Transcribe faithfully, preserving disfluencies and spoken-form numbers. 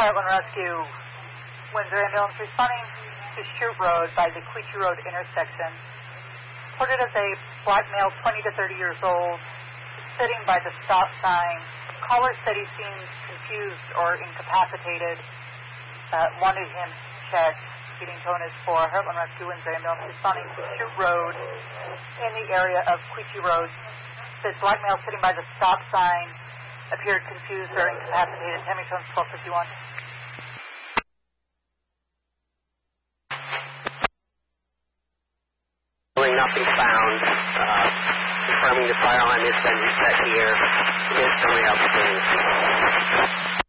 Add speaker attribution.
Speaker 1: Heartland Rescue, Windsor Ambulance responding to Shute Road by the Quechee Road intersection. Reported as a black male, twenty to thirty years old, sitting by the stop sign. Caller said he seemed confused or incapacitated. Uh, wanted him checked. Getting tone is for Heartland Rescue, Windsor Ambulance responding to Shute Road in the area of Quechee Road. Said black male sitting by the stop sign appeared confused or incapacitated. Hemi tones twelve fifty-one.
Speaker 2: Nothing found. Uh, confirming the fire alarm has been reset here. It is summary out the